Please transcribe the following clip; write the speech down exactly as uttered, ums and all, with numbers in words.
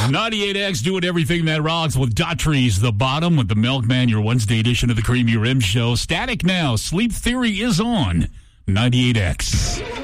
ninety-eight X doing everything that rocks with Daughtry's The Bottom with the Milkman, your Wednesday edition of the Creamy Rim Show. Static now. Sleep Theory is on ninety-eight X.